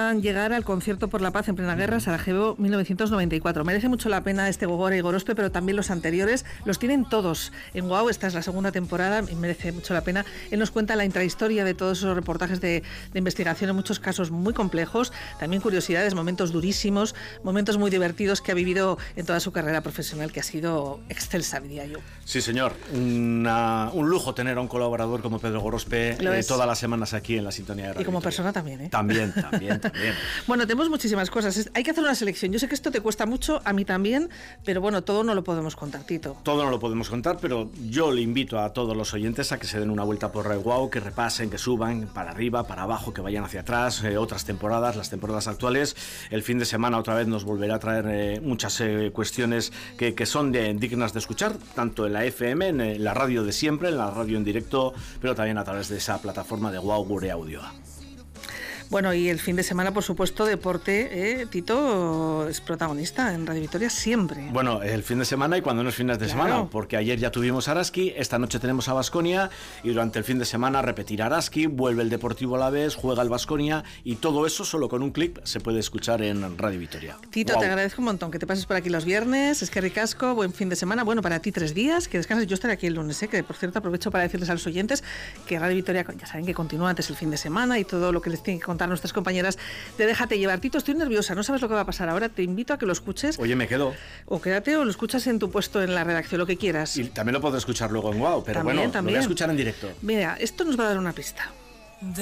intentaban llegar al concierto por la paz en plena guerra, Sarajevo 1994. Merece mucho la pena este Gogora y Gorospe, pero también los anteriores. Los tienen todos en WOW. Esta es la segunda temporada y merece mucho la pena. Él nos cuenta la intrahistoria de todos esos reportajes de investigación, en muchos casos muy complejos, también curiosidades, momentos durísimos, momentos muy divertidos que ha vivido en toda su carrera profesional, que ha sido excelsa, diría yo. Sí, señor. Un lujo tener a un colaborador como Pedro Gorospe todas las semanas aquí en la sintonía de Radio Y como Vitoria. persona también, ¿eh? También. Bueno, tenemos muchísimas cosas. Hay que hacer una selección. Yo sé que esto te cuesta mucho, a mí también, pero bueno, todo no lo podemos contar, Tito. Todo no lo podemos contar, pero yo le invito a todos los oyentes a que se den una vuelta por WOW, que repasen, que suban para arriba, para abajo, que vayan hacia atrás, otras temporadas, las temporadas actuales. El fin de semana otra vez nos volverá a traer muchas cuestiones que son dignas de escuchar, tanto en la FM, en la radio de siempre, en la radio en directo, pero también a través de esa plataforma de WOW Gure Audio. Bueno, y el fin de semana, por supuesto, deporte, Tito es protagonista en Radio Vitoria siempre. Bueno, el fin de semana y cuando no es fines de semana, porque ayer ya tuvimos a Araski, esta noche tenemos a Baskonia y durante el fin de semana repetirá Araski, vuelve el Deportivo Alavés, juega el Baskonia y todo eso solo con un clip se puede escuchar en Radio Vitoria. Tito, wow. Te agradezco un montón que te pases por aquí los viernes, es que ricasco, buen fin de semana, bueno, para ti 3 días, que descanses, yo estaré aquí el lunes, que por cierto aprovecho para decirles a los oyentes que Radio Vitoria, ya saben que continúa antes el fin de semana y todo lo que les tienen que contar nuestras compañeras de Déjate Llevar. Tito, estoy nerviosa, no sabes lo que va a pasar ahora, te invito a que lo escuches. Oye, me quedo. O quédate o lo escuchas en tu puesto en la redacción, lo que quieras. Y también lo puedo escuchar luego en WOW, pero también. Lo voy a escuchar en directo. Mira, esto nos va a dar una pista.